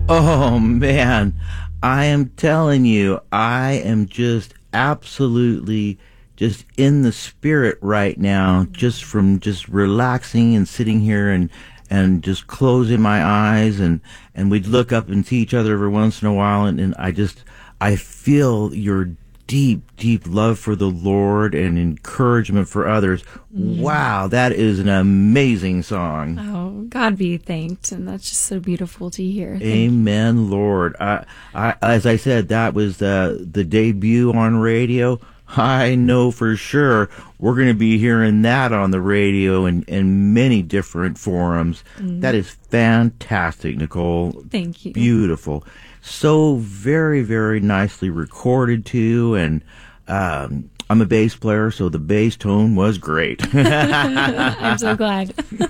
Oh man, I am telling you, I am just absolutely just in the spirit right now, just from just relaxing and sitting here and just closing my eyes and we'd look up and see each other every once in a while and I feel your deep love for the Lord and encouragement for others. Wow, that is an amazing song. Oh, God be thanked, and that's just so beautiful to hear. Amen, Lord. As I said, that was the debut on radio. I know for sure we're going to be hearing that on the radio in many different forums. That is fantastic, Nicole. Thank you. Beautiful. So very, very nicely recorded too, and I'm a bass player, so the bass tone was great. I'm so glad.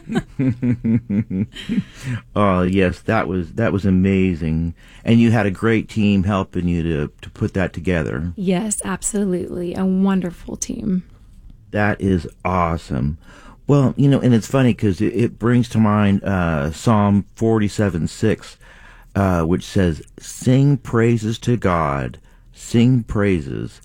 Oh yes, that was amazing, and you had a great team helping you to put that together. Yes, absolutely. A wonderful team. That is awesome. Well, and it's funny because it brings to mind Psalm 47:6, which says, "Sing praises to God, sing praises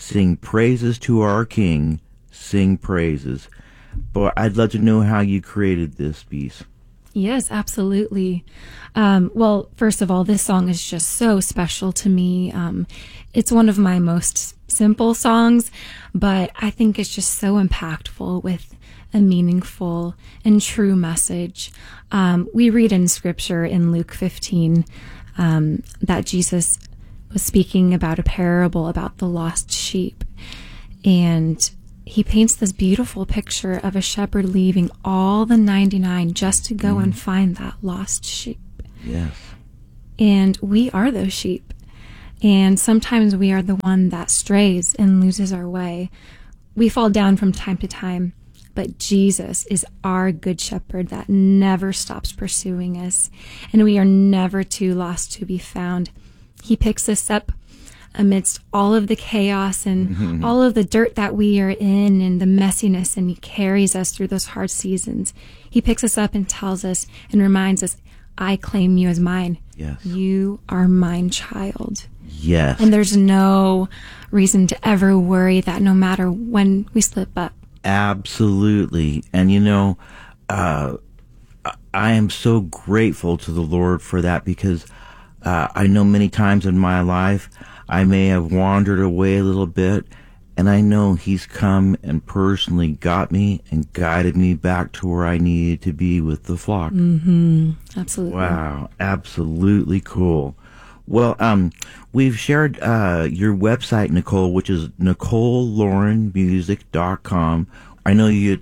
to our King, sing praises." But I'd love to know how you created this piece. Yes, absolutely. Well, first of all, this song is just so special to me. It's one of my most simple songs, but I think it's just so impactful with a meaningful and true message. We read in scripture in Luke 15 that Jesus was speaking about a parable about the lost sheep. And he paints this beautiful picture of a shepherd leaving all the 99 just to go and find that lost sheep. Yes. And we are those sheep. And sometimes we are the one that strays and loses our way. We fall down from time to time, but Jesus is our good shepherd that never stops pursuing us. And we are never too lost to be found. He picks us up amidst all of the chaos and all of the dirt that we are in and the messiness, and he carries us through those hard seasons. He picks us up and tells us and reminds us, "I claim you as mine. Yes. You are mine, child." Yes. And there's no reason to ever worry that no matter when we slip up. Absolutely. And I am so grateful to the Lord for that, because I know many times in my life I may have wandered away a little bit, and I know he's come and personally got me and guided me back to where I needed to be with the flock. Absolutely. Wow, absolutely cool. Well, we've shared your website, Nicole, which is NicoleLaurenMusic.com. I know you're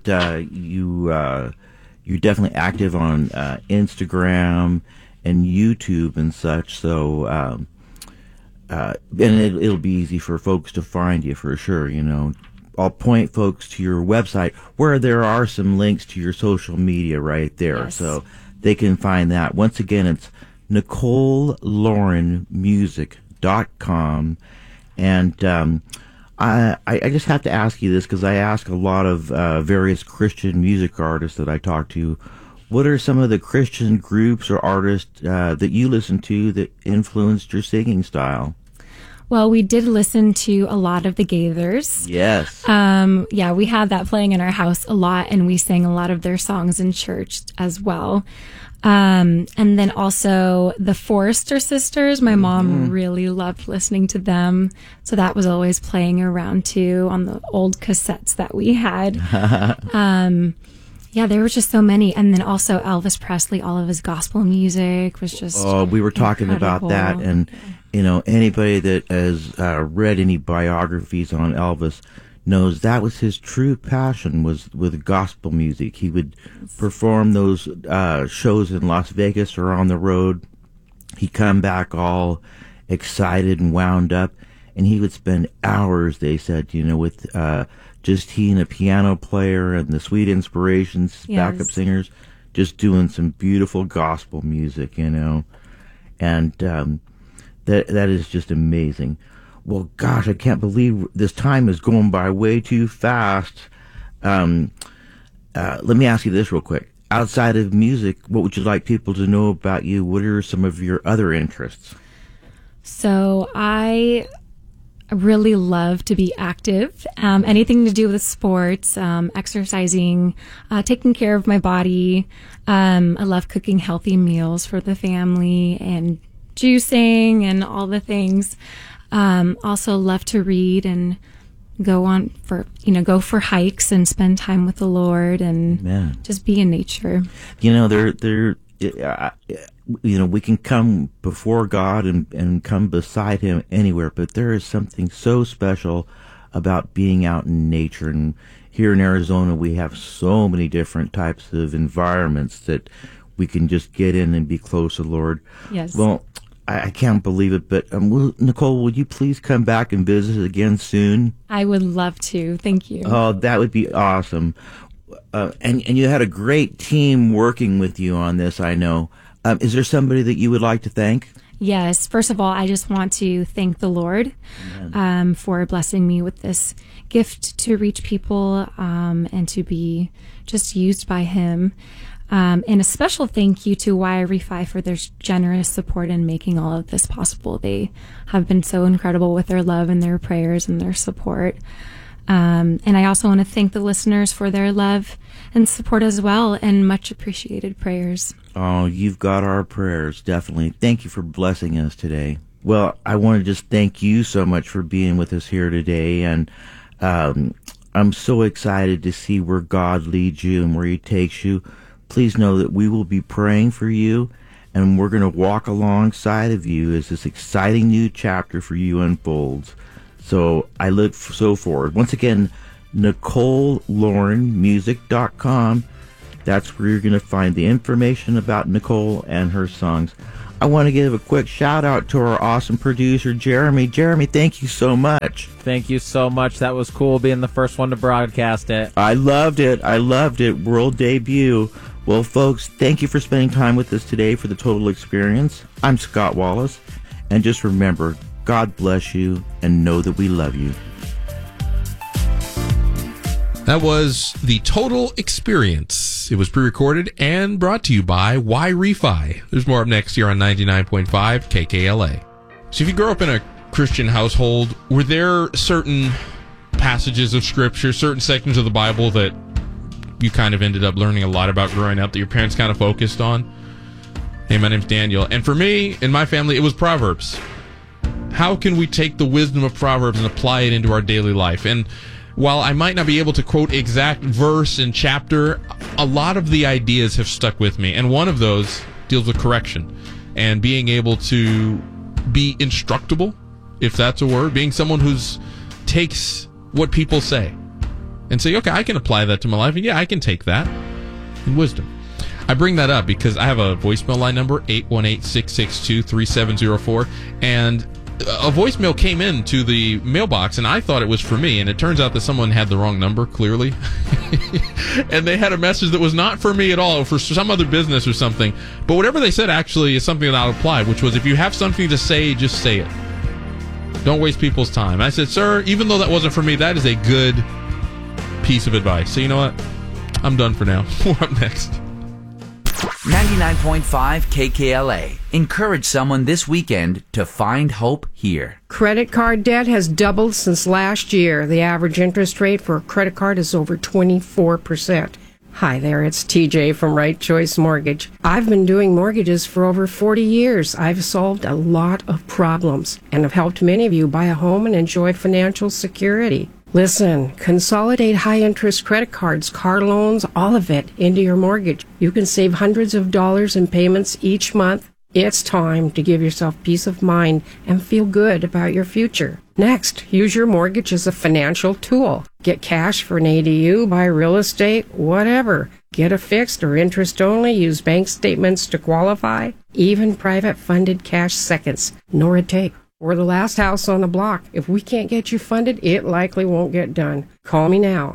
definitely active on Instagram and YouTube and such, so and it'll be easy for folks to find you for sure. I'll point folks to your website where there are some links to your social media right there, Yes. so they can find that. Once again, it's NicoleLaurenMusic.com. And I just have to ask you this, because I ask a lot of various Christian music artists that I talk to, what are some of the Christian groups or artists that you listen to that influenced your singing style? Well, we did listen to a lot of the Gaithers. Yes. Yeah, we had that playing in our house a lot, and we sang a lot of their songs in church as well. And then also the Forrester Sisters. My mom really loved listening to them. So that was always playing around too on the old cassettes that we had. Yeah, there were just so many. And then also Elvis Presley, all of his gospel music was just we were talking incredible. about that. And, anybody that has read any biographies on Elvis knows that was his true passion, was with gospel music. He would perform those shows in Las Vegas or on the road. He'd come back all excited and wound up, and he would spend hours, they said, with just he and a piano player and the Sweet Inspirations, backup singers, just doing some beautiful gospel music, and that is just amazing. Well, gosh, I can't believe this time is going by way too fast. Let me ask you this real quick. outside of music, what would you like people to know about you? What are some of your other interests? So I really love to be active. Anything to do with sports, exercising, taking care of my body. I love cooking healthy meals for the family and juicing and all the things. Also love to read and go for hikes and spend time with the Lord and just be in nature. We can come before God and come beside Him anywhere, but there is something so special about being out in nature. And here in Arizona, we have so many different types of environments that we can just get in and be close to the Lord. Yes. Well, I can't believe it, but Nicole, would you please come back and visit again soon? I would love to. Thank you. Oh, that would be awesome. And you had a great team working with you on this, I know. Is there somebody that you would like to thank? Yes. First of all, I just want to thank the Lord for blessing me with this gift to reach people and to be just used by Him. And a special thank you to YRE5 for their generous support in making all of this possible. They have been so incredible with their love and their prayers and their support. And I also want to thank the listeners for their love and support as well, and much appreciated prayers. Oh, you've got our prayers, definitely. Thank you for blessing us today. Well, I want to just thank you so much for being with us here today, and I'm so excited to see where God leads you and where He takes you. Please know that we will be praying for you, and we're going to walk alongside of you as this exciting new chapter for you unfolds. So I look so forward. Once again, NicoleLaurenMusic.com. That's where you're going to find the information about Nicole and her songs. I want to give a quick shout out to our awesome producer, Jeremy. Jeremy, thank you so much. Thank you so much. That was cool being the first one to broadcast it. I loved it. World debut. Well, folks, thank you for spending time with us today for the Total Experience. I'm Scott Wallace. And just remember, God bless you, and know that we love you. That was the Total Experience. It was pre-recorded and brought to you by YRE5. There's more up next here on 99.5 KKLA. So if you grew up in a Christian household, were there certain passages of Scripture, certain sections of the Bible that you kind of ended up learning a lot about growing up that your parents kind of focused on? Hey, my name's Daniel. And for me, in my family, it was Proverbs. How can we take the wisdom of Proverbs and apply it into our daily life? And while I might not be able to quote exact verse and chapter, a lot of the ideas have stuck with me. And one of those deals with correction and being able to be instructable, if that's a word, being someone who takes what people say and say, okay, I can apply that to my life. And yeah, I can take that in wisdom. I bring that up because I have a voicemail line number, 818-662-3704, and a voicemail came in to the mailbox, and I thought it was for me, and it turns out that someone had the wrong number, clearly. And they had a message that was not for me at all, for some other business or something. But whatever they said actually is something that I'll apply, which was, if you have something to say, just say it. Don't waste people's time. I said, sir, even though that wasn't for me, that is a good piece of advice. So you know what? I'm done for now. More up next. 99.5 KKLA. Encourage someone this weekend to find hope here. Credit card debt has doubled since last year. The average interest rate for a credit card is over 24%. Hi there, it's TJ from Right Choice Mortgage. I've been doing mortgages for over 40 years. I've solved a lot of problems and have helped many of you buy a home and enjoy financial security. Listen, consolidate high-interest credit cards, car loans, all of it into your mortgage. You can save hundreds of dollars in payments each month. It's time to give yourself peace of mind and feel good about your future. Next, use your mortgage as a financial tool. Get cash for an ADU, buy real estate, whatever. Get a fixed or interest only, use bank statements to qualify. Even private funded cash seconds. Nora Take. Or the last house on the block. If we can't get you funded, it likely won't get done. Call me now,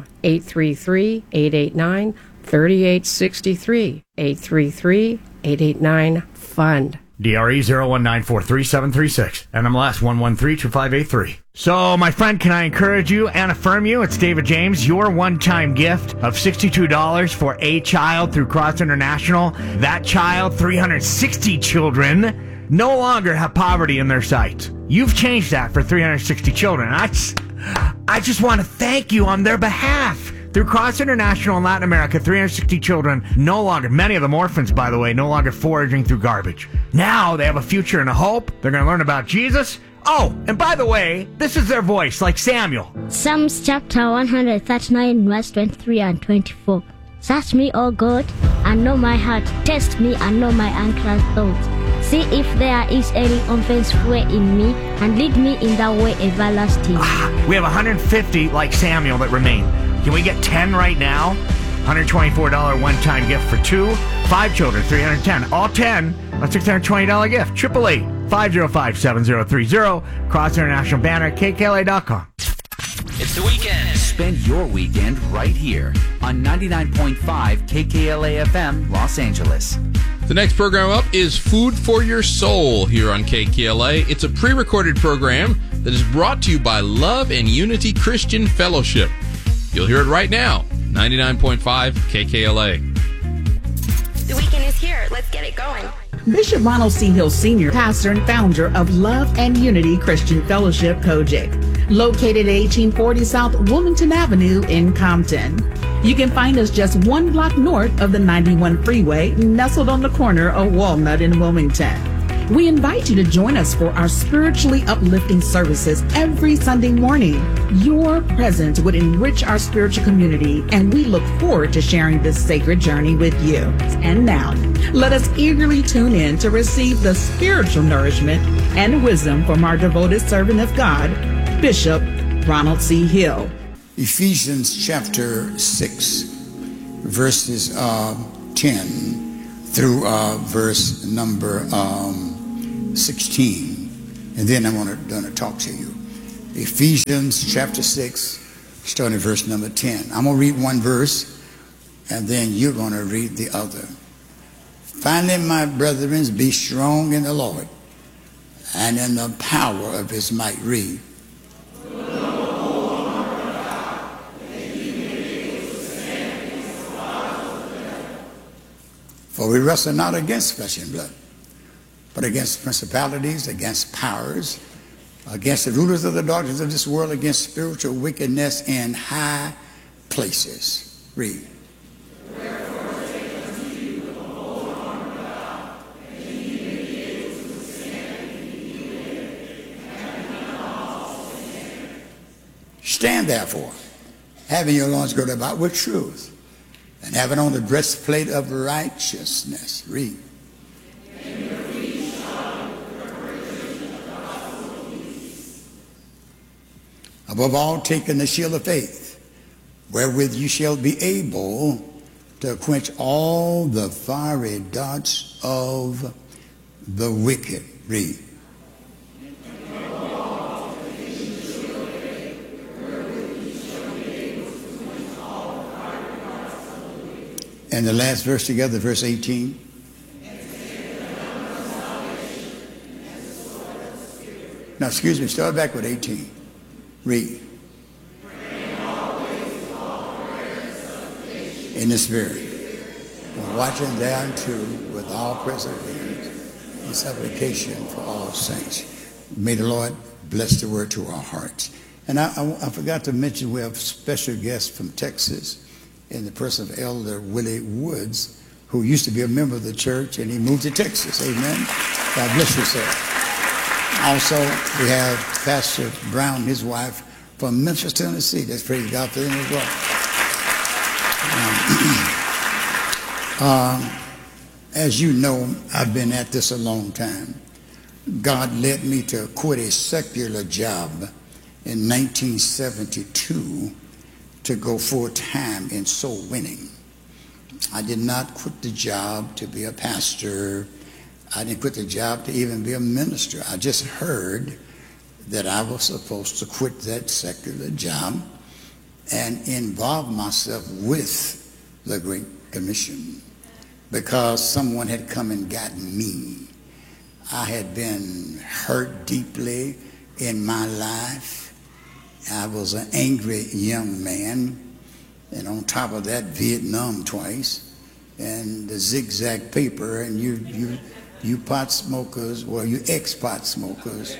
833-889-3863, 833-889-FUND. DRE 01943736. NMLS 1132583. So, my friend, can I encourage you and affirm you? It's David James. Your one-time gift of $62 for a child through Cross International. That child, 360 children, no longer have poverty in their sights. You've changed that for 360 children. I just want to thank you on their behalf. Through Cross International in Latin America, 360 children no longer, many of them orphans, by the way, no longer foraging through garbage. Now they have a future and a hope. They're going to learn about Jesus. Oh, and by the way, this is their voice, like Samuel. Psalms chapter 139, verse 23 and 24. Search me, O God, and know my heart. Test me and know my anxious thoughts. See if there is any offensive way in me, and lead me in the way everlasting. We have 150 like Samuel that remain. Can we get 10 right now? $124 one-time gift for 2. 5 children, 310. All 10, a $620 gift. 888-505-7030. Cross International banner at KKLA.com. It's the weekend. Spend your weekend right here on 99.5 KKLA FM, Los Angeles. The next program up is Food for Your Soul here on KKLA. It's a pre-recorded program that is brought to you by Love and Unity Christian Fellowship. You'll hear it right now, 99.5 KKLA. The weekend is here. Let's get it going. Bishop Ronald C. Hill Sr., pastor and founder of Love and Unity Christian Fellowship, Kojic, located at 1840 South Wilmington Avenue in Compton. You can find us just 1 block north of the 91 freeway, nestled on the corner of Walnut and Wilmington. We invite you to join us for our spiritually uplifting services every Sunday morning. Your presence would enrich our spiritual community, and we look forward to sharing this sacred journey with you. And now, let us eagerly tune in to receive the spiritual nourishment and wisdom from our devoted servant of God, Bishop Ronald C. Hill. Ephesians chapter 6, verses 10 through verse number 16, and then I'm going to talk to you. Ephesians chapter 6, starting at verse number 10. I'm going to read one verse, and then you're going to read the other. Finally, my brethren, be strong in the Lord and in the power of his might. Read. For we wrestle not against flesh and blood, but against principalities, against powers, against the rulers of the darkness of this world, against spiritual wickedness in high places. Read. Stand therefore, having your loins girded about with truth, and having on the breastplate of righteousness. Read. Above all, taking the shield of faith, wherewith you shall be able to quench all the fiery darts of the wicked. Read. And the last verse together, verse 18. Now, excuse me, start back with 18. Read. In the Spirit. Watching thereunto with all perseverance and supplication for all saints. May the Lord bless the word to our hearts. And I forgot to mention we have special guests from Texas in the person of Elder Willie Woods, who used to be a member of the church, and he moved to Texas. Amen. God bless you, sir. Also, we have Pastor Brown and his wife from Memphis, Tennessee. Let's praise God for them as well. As you know, I've been at this a long time. God led me to quit a secular job in 1972 to go full-time in soul winning. I did not quit the job to be a pastor. I didn't quit the job to even be a minister. I just heard that I was supposed to quit that secular job and involve myself with the Great Commission, because someone had come and gotten me. I had been hurt deeply in my life. I was an angry young man. And on top of that, Vietnam twice. And the zigzag paper. And you pot smokers, well, you ex-pot smokers.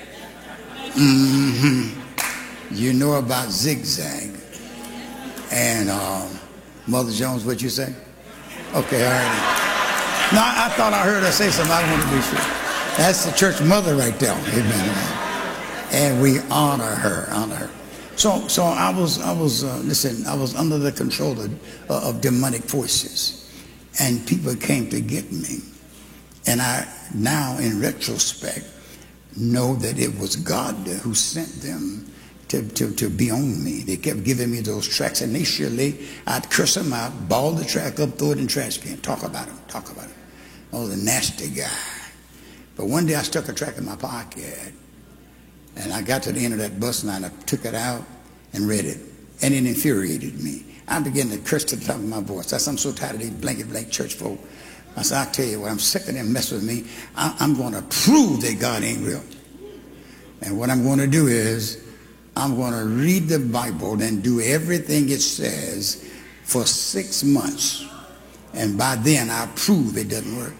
You know about zigzag. And Mother Jones, what'd you say? Okay, all right. No, I thought I heard her say something. I want to be sure. That's the church mother right there. Amen. And we honor her, honor her. So I was listen, I was under the control of demonic forces, and people came to get me. And I now, in retrospect, know that it was God who sent them to be on me. They kept giving me those tracks. Initially, I'd curse them out, ball the track up, throw it in the trash can, talk about him. Oh, the nasty guy. But one day I stuck a track in my pocket, and I got to the end of that bus line. I took it out and read it, and it infuriated me. I began to curse to the top of my voice. I said, I'm so tired of these blank church folk. I said, I'll tell you what, I'm sick of them messing with me. I'm going to prove that God ain't real. And what I'm going to do is, I'm going to read the Bible and do everything it says for 6 months. And by then, I'll prove it doesn't work.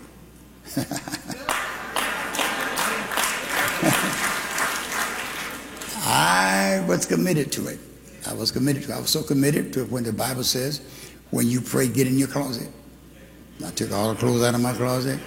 I was committed to it. I was so committed to it when the Bible says, when you pray, get in your closet. I took all the clothes out of my closet,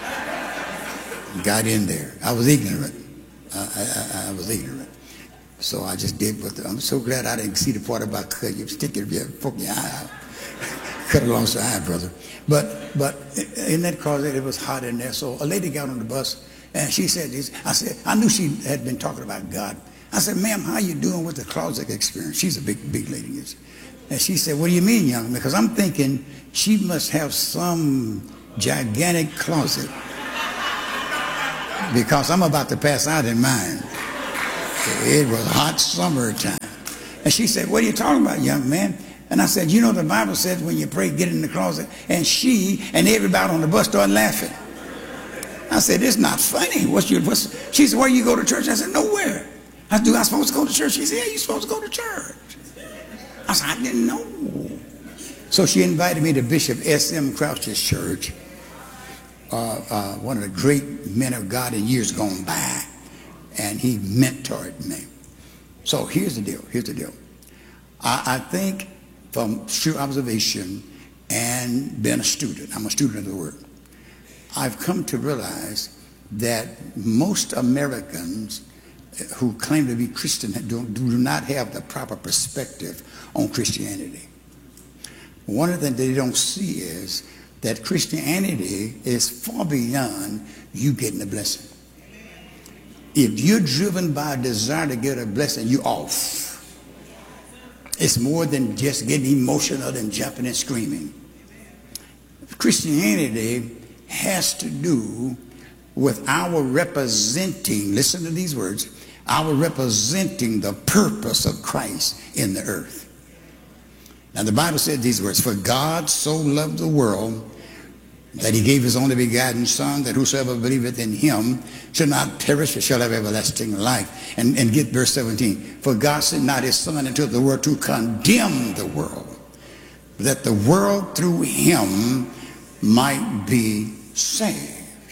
got in there. I was ignorant. I was ignorant. So I just did what I'm so glad I didn't see the part about cut your stick your poke your eye out. Cut along the eye, brother. But in that closet, it was hot in there. So a lady got on the bus, and she said this. I said, I knew she had been talking about God. I said, ma'am, how you doing with the closet experience? She's a big lady. And she said, what do you mean, young man? Because I'm thinking she must have some gigantic closet. Because I'm about to pass out in mine. It was hot summertime. And she said, what are you talking about, young man? And I said, you know, the Bible says when you pray, get in the closet. And she and everybody on the bus started laughing. I said, it's not funny. She said, where you go to church? I said, nowhere. I said, do I supposed to go to church? She said, yeah, you're supposed to go to church. I said, I didn't know. So she invited me to Bishop S.M. Crouch's church, one of the great men of God in years gone by. And he mentored me. So here's the deal. I think from true observation and being a student, I'm a student of the Word, I've come to realize that most Americans who claim to be Christian do not have the proper perspective on Christianity. One of the things they don't see is that Christianity is far beyond you getting a blessing. If you're driven by a desire to get a blessing, you're off. It's more than just getting emotional and jumping and screaming. Christianity has to do with our representing, listen to these words, our representing the purpose of Christ in the earth. Now the Bible said these words, for God so loved the world that he gave his only begotten Son, that whosoever believeth in him shall not perish, but shall have everlasting life. And get verse 17. For God sent not his Son into the world to condemn the world, that the world through him might be saved.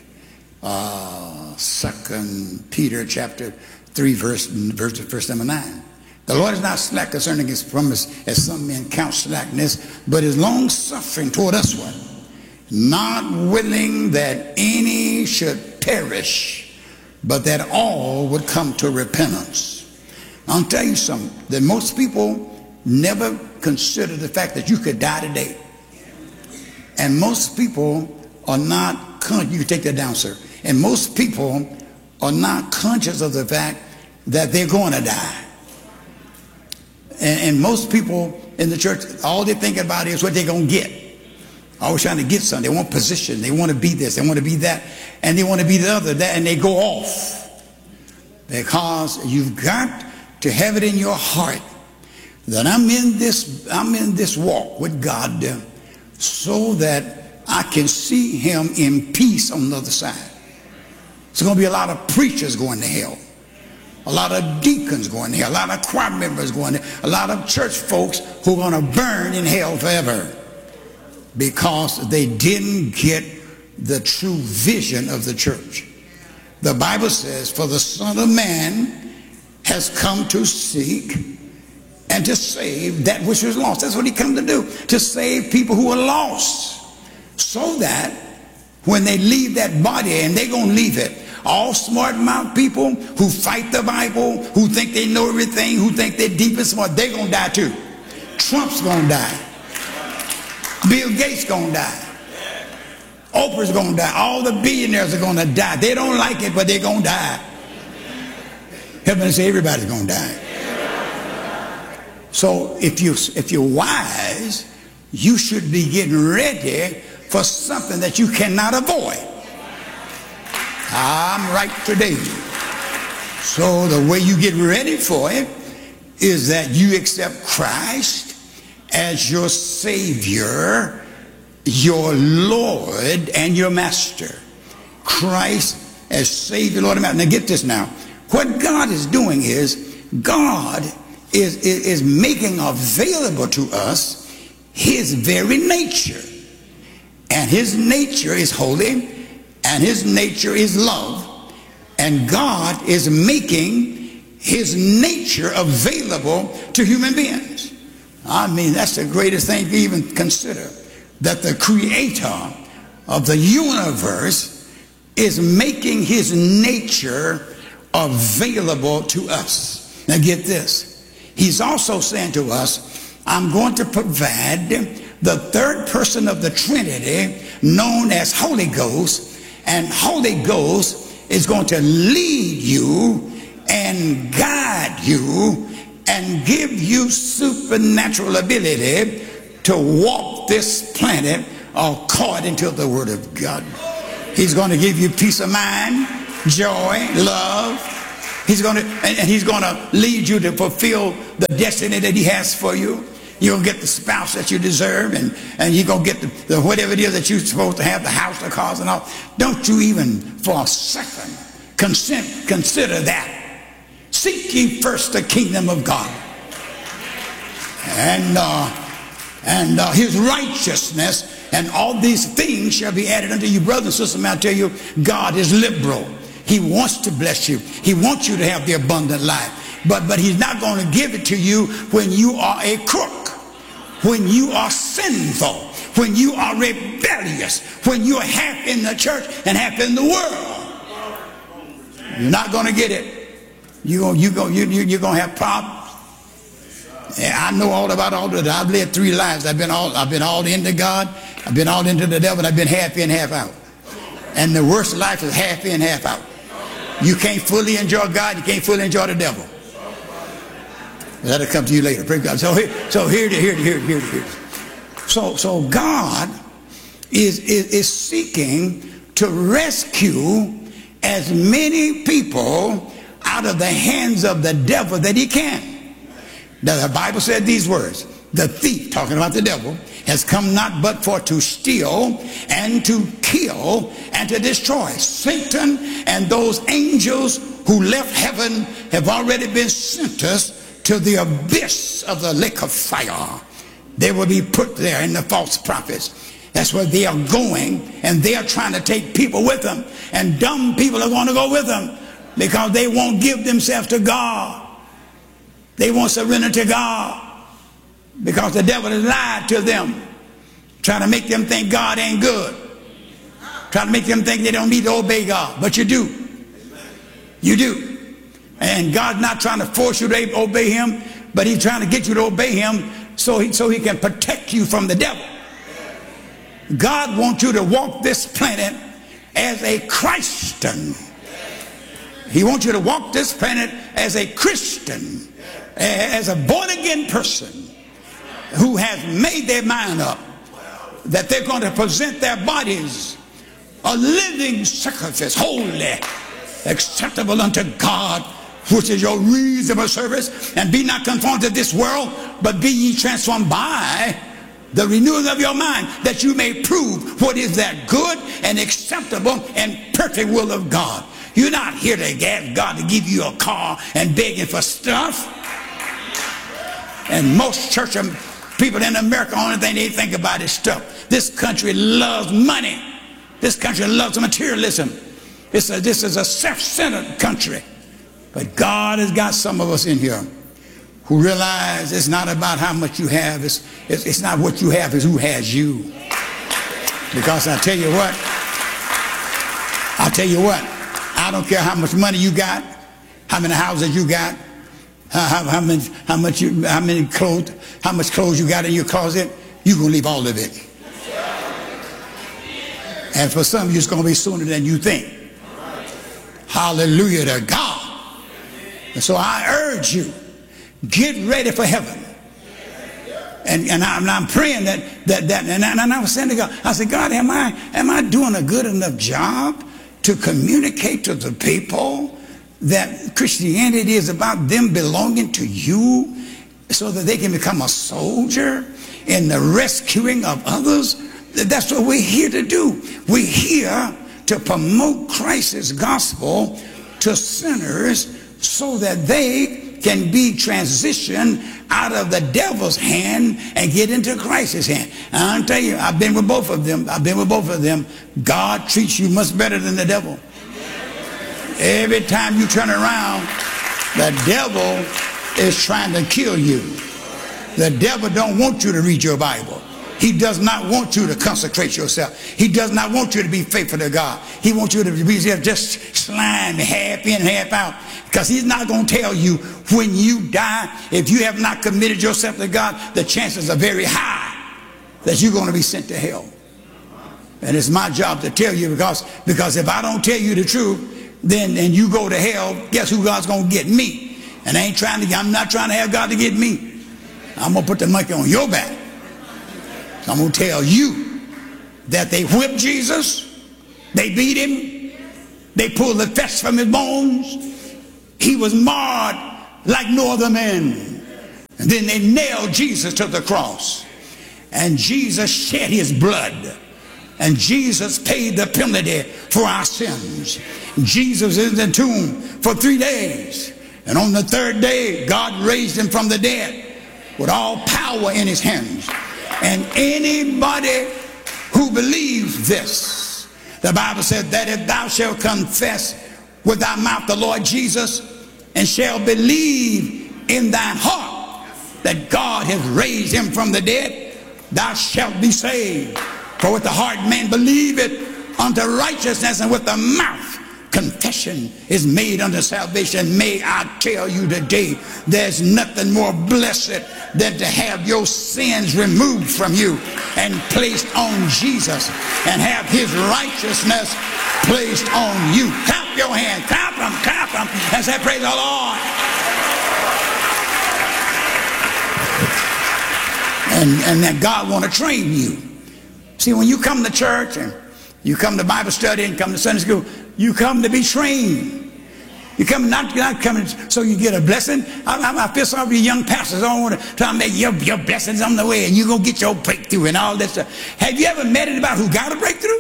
2 Peter chapter 3, verse number 9. The Lord is not slack concerning his promise, as some men count slackness, but is long-suffering toward us one, not willing that any should perish, but that all would come to repentance. I'll tell you something, that most people never consider the fact that you could die today. And most people are not conscious, you can take that down, sir. And most people are not conscious of the fact that they're going to die. And most people in the church, all they think about is what they're going to get. Always trying to get something. They want position. They want to be this. They want to be that. And they want to be the other, that, and they go off. Because you've got to have it in your heart that I'm in this walk with God so that I can see him in peace on the other side. There's going to be a lot of preachers going to hell. A lot of deacons going to hell. A lot of choir members going to hell. A lot of church folks who are going to burn in hell forever because they didn't get the true vision of the church. The Bible says, for the Son of Man has come to seek and to save that which was lost. That's what he come to do, to save people who are lost, so that when they leave that body, and they're going to leave it, all smart-mouth people who fight the Bible, who think they know everything, who think they're deep and smart, they're going to die too. Trump's going to die. Bill Gates going to die. Oprah's going to die. All the billionaires are going to die. They don't like it, but they're going to die. Help me say everybody's going to die. So if you're wise, you should be getting ready for something that you cannot avoid. I'm right today. So the way you get ready for it is that you accept Christ as your Savior, your Lord, and your Master. Christ as Savior, Lord, and Master. Now get this now. What God is doing is God is making available to us his very nature. And his nature is holy, and his nature is love. And God is making his nature available to human beings. I mean, that's the greatest thing to even consider, that the creator of the universe is making his nature available to us. Now get this. He's also saying to us, I'm going to provide the third person of the Trinity known as Holy Ghost, and Holy Ghost is going to lead you and guide you and give you supernatural ability to walk this planet according to the Word of God. He's going to give you peace of mind, joy, love. He's going to lead you to fulfill the destiny that he has for you. You're going to get the spouse that you deserve, and you're going to get the whatever it is that you're supposed to have, the house, the cars, and all. Don't you even for a second consider that. Seek ye first the kingdom of God and his righteousness, and all these things shall be added unto you. Brothers and sisters, I tell you, God is liberal. He wants to bless you. He wants you to have the abundant life. But he's not going to give it to you when you are a crook, when you are sinful, when you are rebellious, when you are half in the church and half in the world. You're not going to get it. You're going to have problems. Yeah, I know all about all of that. I've lived 3 lives. I've been all into God. I've been all into the devil. And I've been half in, half out. And the worst life is half in, half out. You can't fully enjoy God. You can't fully enjoy the devil. That'll come to you later. Praise God. So here it is. So God is seeking to rescue as many people out of the hands of the devil that he can. Now the Bible said these words: the thief, talking about the devil, has come not but for to steal and to kill and to destroy. Satan and those angels who left heaven have already been sentenced to the abyss of the lake of fire. They will be put there in the false prophets. That's where they are going, and they are trying to take people with them, and dumb people are going to go with them because they won't give themselves to God. They won't surrender to God because the devil has lied to them, trying to make them think God ain't good, trying to make them think they don't need to obey God. But you do. You do. And God's not trying to force you to obey him, but he's trying to get you to obey him so he can protect you from the devil. God wants you to walk this planet as a Christian. He wants you to walk this planet as a Christian, as a born-again person who has made their mind up that they're going to present their bodies a living sacrifice, holy, acceptable unto God, which is your reasonable service. And be not conformed to this world, but be ye transformed by the renewing of your mind, that you may prove what is that good and acceptable and perfect will of God. You're not here to ask God to give you a car and begging for stuff. And most church people in America, the only thing they think about is stuff. This country loves money. This country loves materialism. This is a self-centered country. But God has got some of us in here who realize it's not about how much you have. It's not what you have, it's who has you. Because I tell you what, I don't care how much money you got, how many houses you got, how much clothes you got in your closet, you're going to leave all of it. And for some of you, it's going to be sooner than you think. Hallelujah to God. And so I urge you, get ready for heaven. And I'm praying that and I was saying to God, I said, God, am I doing a good enough job to communicate to the people that Christianity is about them belonging to you so that they can become a soldier in the rescuing of others? That's what we're here to do. We're here to promote Christ's gospel to sinners so that they can be transitioned out of the devil's hand and get into Christ's hand. And I'll tell you, I've been with both of them. God treats you much better than the devil. Every time you turn around, the devil is trying to kill you. The devil don't want you to read your Bible. He does not want you to consecrate yourself. He does not want you to be faithful to God. He wants you to be just slimy, half in, half out. Because he's not going to tell you when you die, if you have not committed yourself to God, the chances are very high that you're going to be sent to hell. And it's my job to tell you, because if I don't tell you the truth, then and you go to hell, guess who God's going to get? Me. And I'm not trying to have God to get me. I'm going to put the monkey on your back. I'm going to tell you that they whipped Jesus, they beat him, they pulled the flesh from his bones, he was marred like no other man. And then they nailed Jesus to the cross. And Jesus shed his blood. And Jesus paid the penalty for our sins. Jesus is in the tomb for 3 days. And on the third day, God raised him from the dead with all power in his hands. And anybody who believes this, the Bible said that if thou shalt confess with thy mouth the Lord Jesus and shall believe in thine heart that God has raised him from the dead, thou shalt be saved. For with the heart man believeth unto righteousness, and with the mouth confession is made unto salvation. May I tell you today, there's nothing more blessed than to have your sins removed from you and placed on Jesus, and have his righteousness placed on you. Clap your hands, clap them, and say, praise the Lord. And that God want to train you. See, when you come to church and you come to Bible study and come to Sunday school, you come to be trained. You come not coming so you get a blessing. I feel sorry for you young pastors. I don't want to try to make your blessings on the way and you're going to get your breakthrough and all that stuff. Have you ever met anybody who got a breakthrough?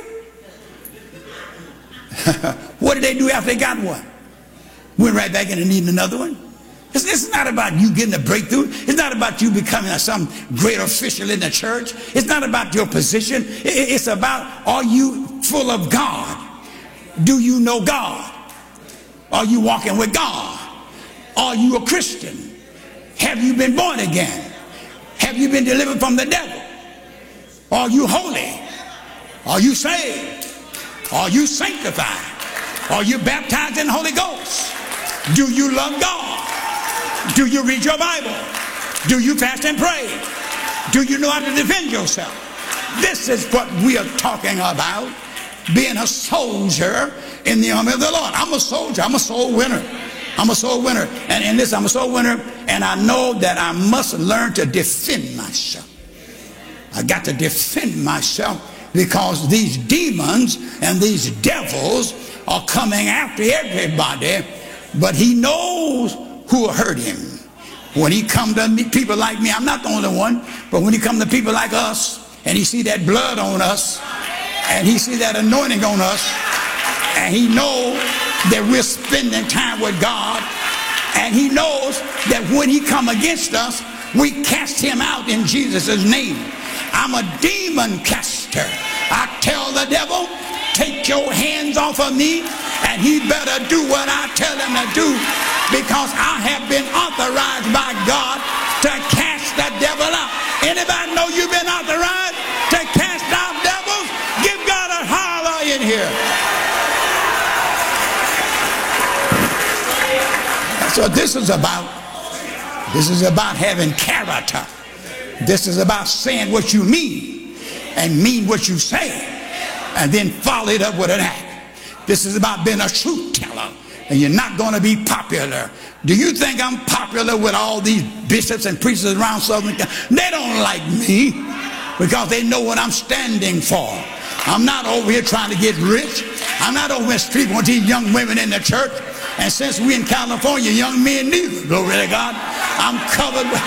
What did they do after they got one? Went right back in and needed another one. It's not about you getting a breakthrough. It's not about you becoming some great official in the church. It's not about your position. It's about, are you full of God? Do you know God? Are you walking with God? Are you a Christian? Have you been born again? Have you been delivered from the devil? Are you holy? Are you saved? Are you sanctified? Are you baptized in the Holy Ghost? Do you love God? Do you read your Bible? Do you fast and pray? Do you know how to defend yourself? This is what we are talking about. Being a soldier in the army of the Lord. I'm a soldier. I'm a soul winner. I'm a soul winner. And listen, I'm a soul winner. And I know that I must learn to defend myself. I got to defend myself because these demons and these devils are coming after everybody. But he knows who will hurt him. When he come to people like me, I'm not the only one, but when he come to people like us and he see that blood on us and he see that anointing on us and he know that we're spending time with God, and he knows that when he come against us, we cast him out in Jesus' name. I'm a demon caster. I tell the devil, take your hands off of me, and he better do what I tell him to do, because I have been authorized by God to cast the devil out. Anybody know you've been authorized to cast out devils? Give God a holler in here. So this is about having character. This is about saying what you mean and mean what you say, and then follow it up with an act. This is about being a truth teller, and you're not going to be popular. Do you think I'm popular with all these bishops and preachers around Southern California? They don't like me because they know what I'm standing for. I'm not over here trying to get rich. I'm not over here sleeping with these young women in the church. And since we in California, young men neither, glory to God, I'm covered with...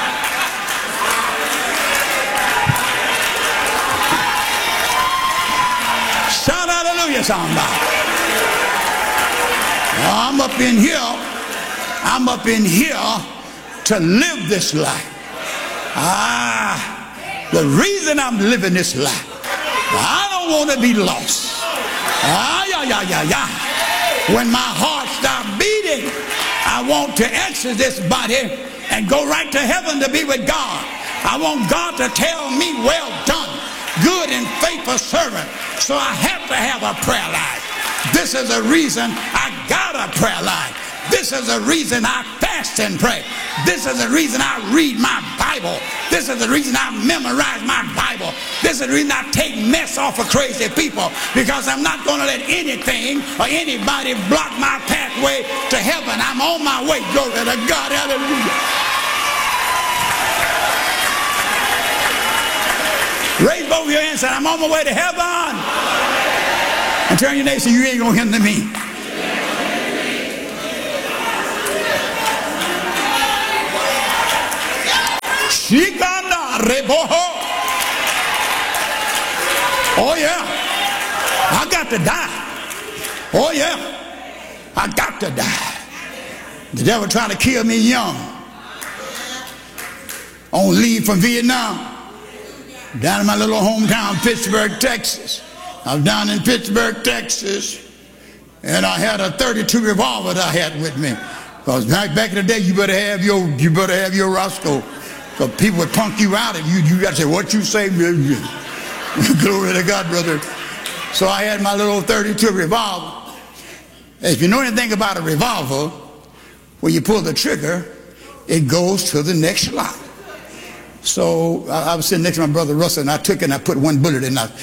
Shout hallelujah, somebody. I'm up in here to live this life. The reason I'm living this life, I don't want to be lost. When my heart stops beating, I want to exit this body and go right to heaven to be with God. I want God to tell me, well done, good and faithful servant. So I have to have a prayer life. This is the reason I got a prayer life. This is the reason I fast and pray. This is the reason I read my Bible. This is the reason I memorize my Bible. This is the reason I take mess off of crazy people, because I'm not going to let anything or anybody block my pathway to heaven. I'm on my way. Glory to God. Hallelujah. Raise both your hands and say, I'm on my way to heaven. And turn your neighbor and say, you ain't going to hinder me. Oh yeah, I got to die. Oh yeah, I got to die. The devil trying to kill me young. On leave from Vietnam, down in my little hometown, Pittsburgh, Texas. I was down in Pittsburgh, Texas, and I had a .32 revolver that I had with me. Because back in the day, you better have your Roscoe. Because people would punk you out, and you got to say what you say. Glory to God, brother. So I had my little .32 revolver. If you know anything about a revolver, when you pull the trigger, it goes to the next slot. So I was sitting next to my brother Russell, and I took it and I put one bullet in. Then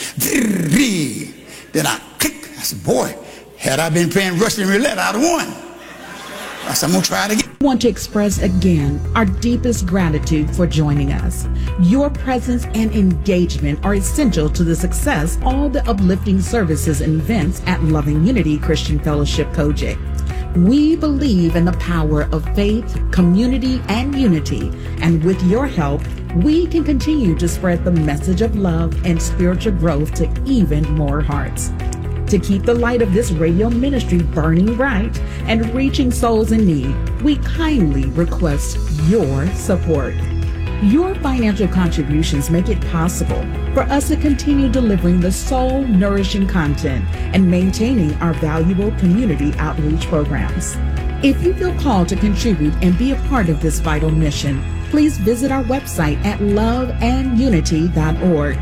I clicked. I said, boy, had I been playing Russian roulette, I'd have won. I said, I'm going to try it again. I want to express again our deepest gratitude for joining us. Your presence and engagement are essential to the success of all the uplifting services and events at Loving Unity Christian Fellowship Kojic. We believe in the power of faith, community, and unity, and with your help, we can continue to spread the message of love and spiritual growth to even more hearts. To keep the light of this radio ministry burning bright and reaching souls in need, we kindly request your support. Your financial contributions make it possible for us to continue delivering the soul-nourishing content and maintaining our valuable community outreach programs. If you feel called to contribute and be a part of this vital mission, please visit our website at loveandunity.org,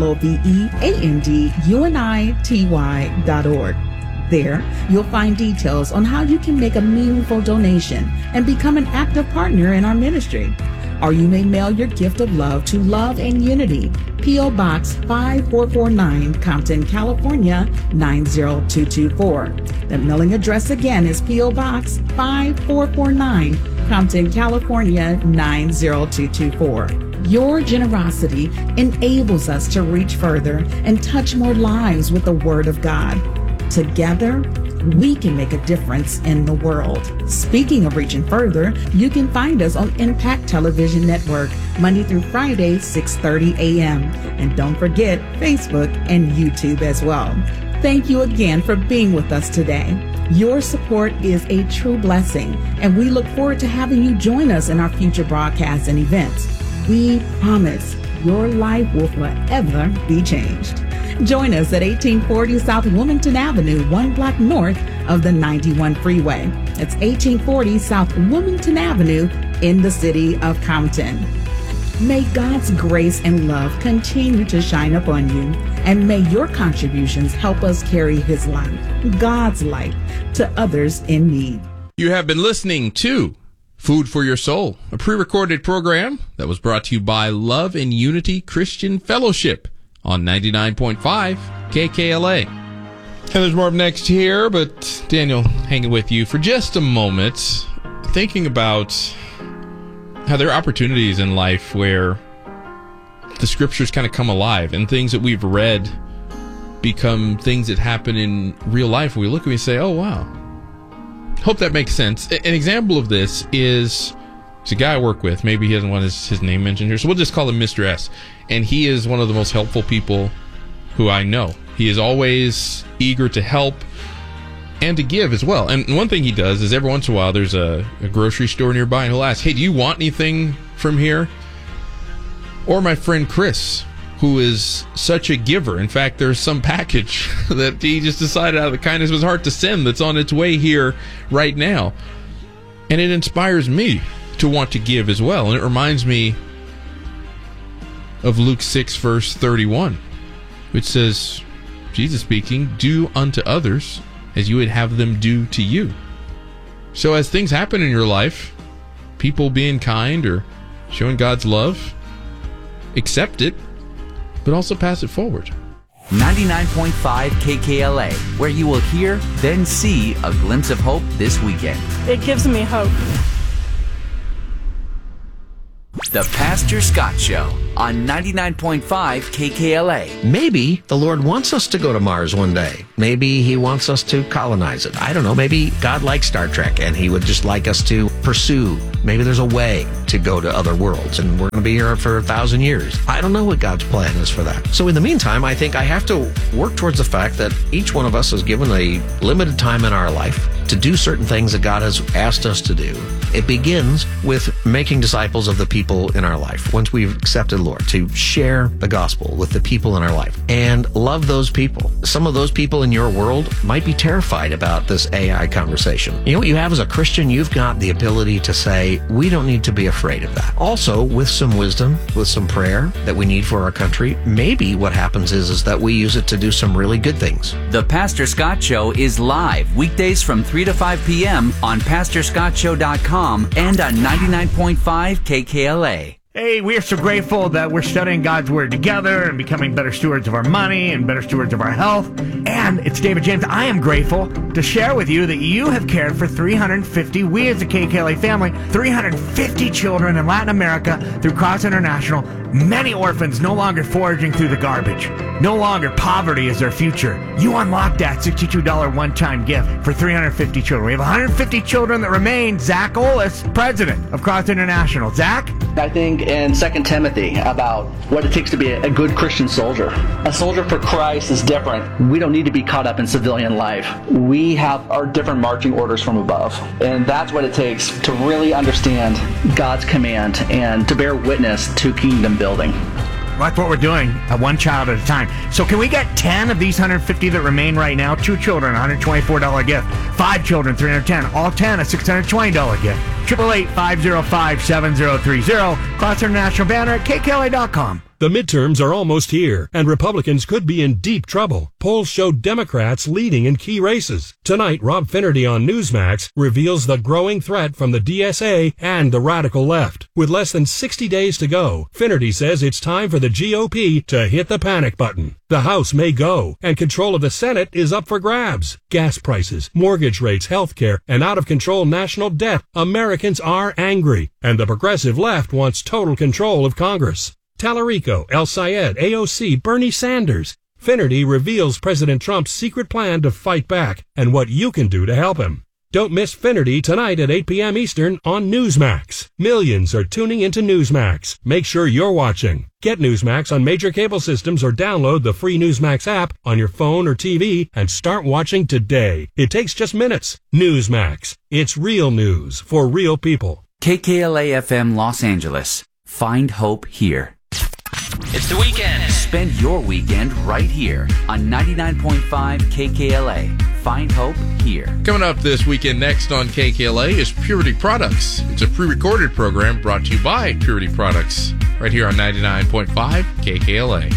loveandunity.org. There, you'll find details on how you can make a meaningful donation and become an active partner in our ministry. Or you may mail your gift of love to Love and Unity, P.O. Box 5449, Compton, California 90224. The mailing address again is P.O. Box 5449, Compton, California 90224. Your generosity enables us to reach further and touch more lives with the Word of God. Together, we can make a difference in the world. Speaking of reaching further, you can find us on Impact Television Network, Monday through Friday, 6:30 a.m. And don't forget Facebook and YouTube as well. Thank you again for being with us today. Your support is a true blessing, and we look forward to having you join us in our future broadcasts and events. We promise your life will forever be changed. Join us at 1840 South Wilmington Avenue, 1 block north of the 91 freeway. That's 1840 South Wilmington Avenue in the city of Compton. May God's grace and love continue to shine upon you, and may your contributions help us carry His light, God's light, to others in need. You have been listening to Food for Your Soul, a pre-recorded program that was brought to you by Love and Unity Christian Fellowship on 99.5 KKLA. And there's more up next here, but Daniel, hanging with you for just a moment, thinking about how there are opportunities in life where the scriptures kind of come alive and things that we've read become things that happen in real life. We look at it and say, oh, wow. Hope that makes sense. An example of this is a guy I work with. Maybe he doesn't want his name mentioned here, so we'll just call him Mr. S. And he is one of the most helpful people who I know. He is always eager to help and to give as well. And one thing he does is every once in a while there's a grocery store nearby, and he'll ask, hey, do you want anything from here? Or my friend Chris, who is such a giver. In fact, there's some package that he just decided out of the kindness of his heart to send that's on its way here right now. And it inspires me to want to give as well. And it reminds me of Luke 6, verse 31, which says, Jesus speaking, do unto others as you would have them do to you. So as things happen in your life, people being kind or showing God's love, accept it, but also pass it forward. 99.5 KKLA, where you will hear, then see a glimpse of hope this weekend. It gives me hope. The Pastor Scott Show on 99.5 KKLA. Maybe the Lord wants us to go to Mars one day. Maybe He wants us to colonize it. I don't know. Maybe God likes Star Trek and He would just like us to pursue. Maybe there's a way to go to other worlds and we're going to be here for 1,000 years. I don't know what God's plan is for that. So in the meantime, I think I have to work towards the fact that each one of us is given a limited time in our life to do certain things that God has asked us to do. It begins with making disciples of the people in our life. Once we've accepted the Lord, to share the gospel with the people in our life and love those people. Some of those people in your world might be terrified about this AI conversation. You know what you have as a Christian? You've got the ability to say, we don't need to be afraid of that. Also, with some wisdom, with some prayer that we need for our country, maybe what happens is that we use it to do some really good things. The Pastor Scott Show is live weekdays from 3 to 5 p.m. on PastorScottShow.com and on 99.5 KKLA. Hey, we are so grateful that we're studying God's Word together and becoming better stewards of our money and better stewards of our health. And it's David James. I am grateful to share with you that you have cared for 350, we as a KKLA family, 350 children in Latin America through Cross International. Many orphans no longer foraging through the garbage. No longer poverty is their future. You unlock that $62 one-time gift for 350 children. We have 150 children that remain. Zach Olis, president of Cross International. Zach? I think in 2 Timothy about what it takes to be a good Christian soldier. A soldier for Christ is different. We don't need to be caught up in civilian life. We have our different marching orders from above. And that's what it takes to really understand God's command and to bear witness to kingdom building. That's what we're doing, one child at a time. So can we get 10 of these 150 that remain right now? 2 children, $124 gift. 5 children, $310. All 10, a $620 gift. 888-505-7030. Cross International banner at KKLA.com. The midterms are almost here, and Republicans could be in deep trouble. Polls show Democrats leading in key races. Tonight, Rob Finnerty on Newsmax reveals the growing threat from the DSA and the radical left. With less than 60 days to go, Finnerty says it's time for the GOP to hit the panic button. The House may go, and control of the Senate is up for grabs. Gas prices, mortgage rates, health care, and out-of-control national debt. Americans are angry, and the progressive left wants total control of Congress. Tallarico, El Sayed, AOC, Bernie Sanders. Finnerty reveals President Trump's secret plan to fight back and what you can do to help him. Don't miss Finnerty tonight at 8 p.m. Eastern on Newsmax. Millions are tuning into Newsmax. Make sure you're watching. Get Newsmax on major cable systems or download the free Newsmax app on your phone or TV and start watching today. It takes just minutes. Newsmax. It's real news for real people. KKLA FM Los Angeles. Find hope here. It's the weekend. Spend your weekend right here on 99.5 KKLA. Find hope here. Coming up this weekend next on KKLA is Purity Products. It's a pre-recorded program brought to you by Purity Products right here on 99.5 KKLA.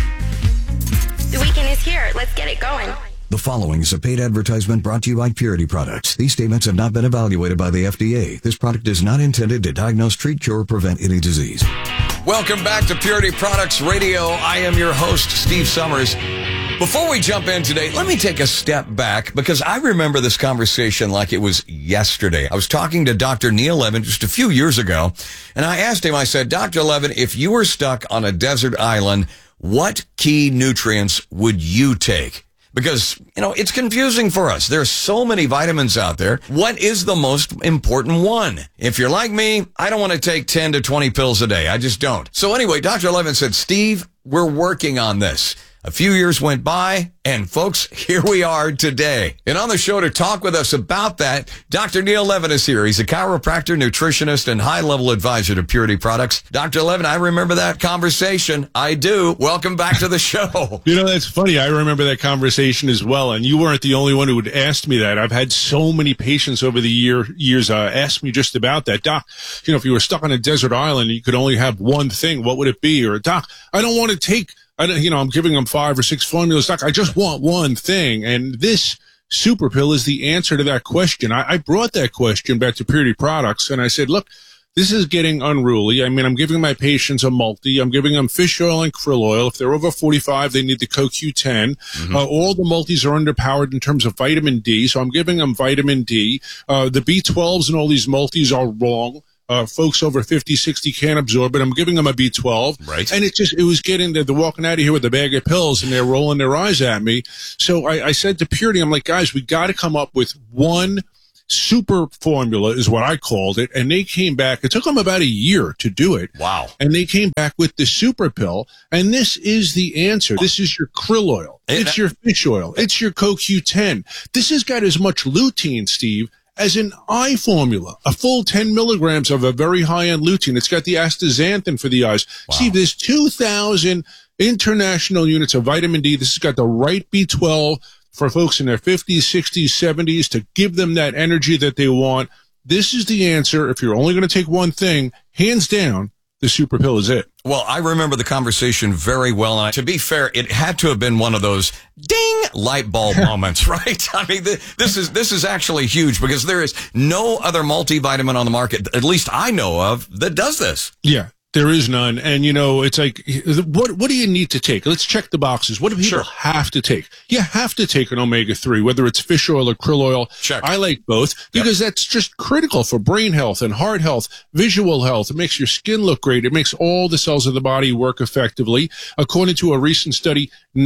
The weekend is here. Let's get it going. The following is a paid advertisement brought to you by Purity Products. These statements have not been evaluated by the FDA. This product is not intended to diagnose, treat, cure, or prevent any disease. Welcome back to Purity Products Radio. I am your host, Steve Summers. Before we jump in today, let me take a step back because I remember this conversation like it was yesterday. I was talking to Dr. Neil Levin just a few years ago, and I asked him, I said, Dr. Levin, if you were stuck on a desert island, what key nutrients would you take? Because, it's confusing for us. There's so many vitamins out there. What is the most important one? If you're like me, I don't want to take 10 to 20 pills a day. I just don't. So anyway, Dr. Levin said, Steve, we're working on this. A few years went by, and folks, here we are today. And on the show to talk with us about that, Dr. Neil Levin is here. He's a chiropractor, nutritionist, and high-level advisor to Purity Products. Dr. Levin, I remember that conversation. I do. Welcome back to the show. That's funny. I remember that conversation as well, and you weren't the only one who had asked me that. I've had so many patients over the years ask me just about that. Doc, if you were stuck on a desert island and you could only have one thing, what would it be? Or, Doc, I don't want to take... I'm giving them 5 or 6 formulas. Doc, I just want one thing. And this super pill is the answer to that question. I brought that question back to Purity Products, and I said, look, this is getting unruly. I'm giving my patients a multi. I'm giving them fish oil and krill oil. If they're over 45, they need the CoQ10. Mm-hmm. All the multis are underpowered in terms of vitamin D, so I'm giving them vitamin D. The B12s and all these multis are wrong. Folks over 50, 60 can't absorb it. I'm giving them a B12. Right. And it was getting, they're walking out of here with a bag of pills and they're rolling their eyes at me. So I said to Purity, I'm like, guys, we got to come up with one super formula is what I called it. And they came back. It took them about a year to do it. Wow. And they came back with the super pill. And this is the answer. This is your krill oil. It's your fish oil. It's your CoQ10. This has got as much lutein, Steve, as an eye formula, a full 10 milligrams of a very high-end lutein. It's got the astaxanthin for the eyes. Wow. See, there's 2,000 international units of vitamin D. This has got the right B12 for folks in their 50s, 60s, 70s to give them that energy that they want. This is the answer. If you're only going to take one thing, hands down, the super pill is it. Well, I remember the conversation very well. And to be fair, it had to have been one of those ding light bulb moments, right? I mean, this is actually huge because there is no other multivitamin on the market, at least I know of, that does this. Yeah. There is none. And, it's like, what do you need to take? Let's check the boxes. What do people have to take? You have to take an omega-3, whether it's fish oil or krill oil. Check. I like both because that's just critical for brain health and heart health, visual health. It makes your skin look great. It makes all the cells of the body work effectively. According to a recent study,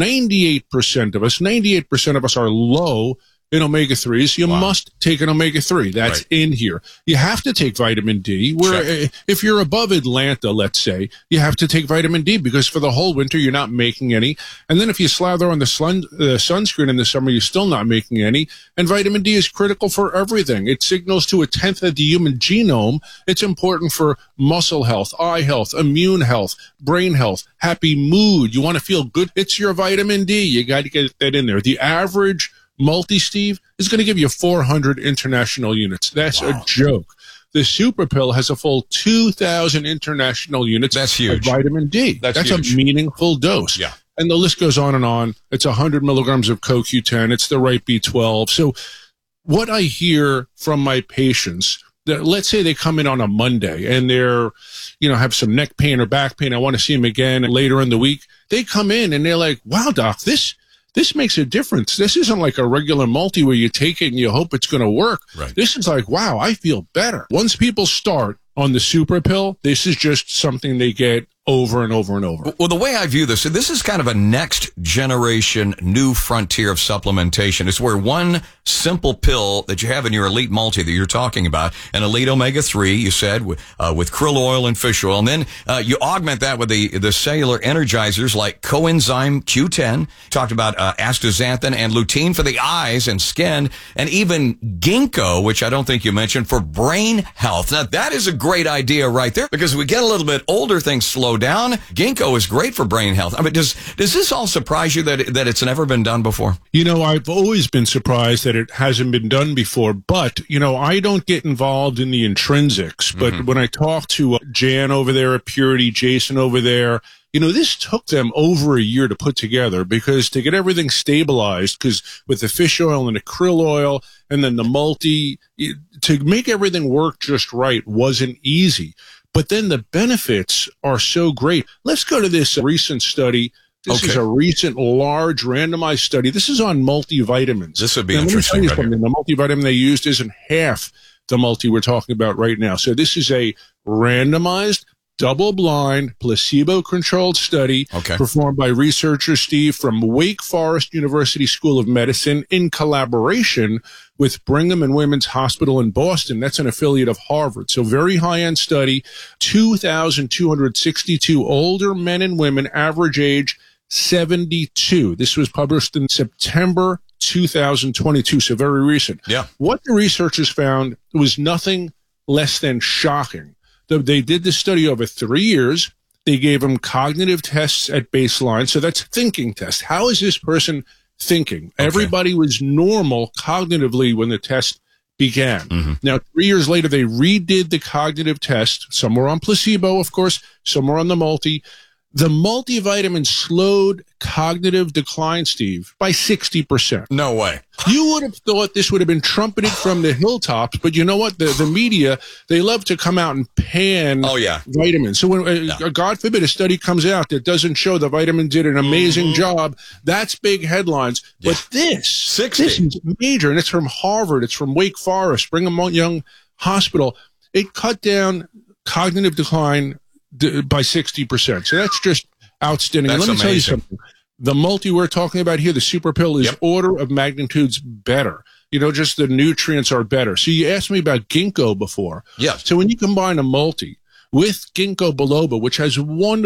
98% of us are low in omega-3s. You must take an omega-3. That's in here. You have to take vitamin D. If you're above Atlanta, let's say, you have to take vitamin D because for the whole winter, you're not making any. And then if you slather on the sunscreen in the summer, you're still not making any. And vitamin D is critical for everything. It signals to 1/10 of the human genome. It's important for muscle health, eye health, immune health, brain health, happy mood. You want to feel good? It's your vitamin D. You got to get that in there. The average multi-Steve is going to give you 400 international units. That's a joke. The super pill has a full 2,000 international units. That's huge. Of vitamin D. That's huge. A meaningful dose. Yeah. And the list goes on and on. It's 100 milligrams of CoQ10. It's the right B12. So what I hear from my patients, that let's say they come in on a Monday and they're, have some neck pain or back pain. I want to see them again later in the week. They come in and they're like, wow, doc, this makes a difference. This isn't like a regular multi where you take it and you hope it's going to work. Right. This is like, wow, I feel better. Once people start on the super pill, this is just something they get over and over and over. Well, the way I view this is kind of a next generation new frontier of supplementation. It's where one simple pill that you have in your Elite Multi that you're talking about, an Elite Omega-3, you said, with krill oil and fish oil, and then you augment that with the cellular energizers like Coenzyme Q10, talked about astaxanthin and lutein for the eyes and skin, and even ginkgo, which I don't think you mentioned, for brain health. Now, that is a great idea right there, because as we get a little bit older, things slow down. Ginkgo is great for brain health. I mean, does this all surprise you that it's never been done before? You know, I've always been surprised that it hasn't been done before, but, you know, I don't get involved in the intrinsics, but when I talk to Jan over there at Purity, Jason over there, you know, this took them over a year to put together, because to get everything stabilized, because with the fish oil and the krill oil and then the multi, to make everything work just right wasn't easy. But then the benefits are so great. Let's go to this recent study. This is a recent large randomized study. This is on multivitamins. This would be interesting. Right, the multivitamin they used isn't half the multi we're talking about right now. So this is a randomized, double-blind, placebo-controlled study performed by researchers, Steve, from Wake Forest University School of Medicine in collaboration with Brigham and Women's Hospital in Boston. That's an affiliate of Harvard. So very high-end study, 2,262 older men and women, average age 72. This was published in September 2022, so very recent. Yeah. What the researchers found was nothing less than shocking. They did this study over 3 years. They gave them cognitive tests at baseline. So that's thinking test. How is this person thinking? Everybody was normal cognitively when the test began. Now, 3 years later, they redid the cognitive test. Some were on placebo, of course. Some were on the multi. The multivitamin slowed cognitive decline, Steve, by 60%. No way. You would have thought this would have been trumpeted from the hilltops, but you know what? The media, they love to come out and pan vitamins. So when, God forbid, a study comes out that doesn't show the vitamin did an amazing job, that's big headlines. But this is major, and it's from Harvard. It's from Wake Forest, Brigham Young Hospital. It cut down cognitive decline by 60%. So that's just outstanding. That's and let me amazing. tell you something. The multi we're talking about here, the super pill, is order of magnitudes better. You know, just the nutrients are better. So you asked me about ginkgo before. Yes. So when you combine a multi with ginkgo biloba, which has wonderful